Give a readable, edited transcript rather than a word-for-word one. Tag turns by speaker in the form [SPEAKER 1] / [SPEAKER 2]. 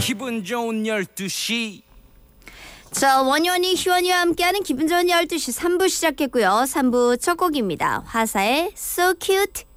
[SPEAKER 1] 기분 좋은 12시.
[SPEAKER 2] 자, 원효원이 희원이와 함께하는 기분 좋은 12시 3부 시작했고요. 3부 첫 곡입니다. 화사의 So Cute.